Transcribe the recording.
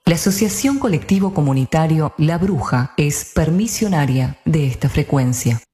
La Asociación Colectivo Comunitario La Bruja es permisionaria de esta frecuencia.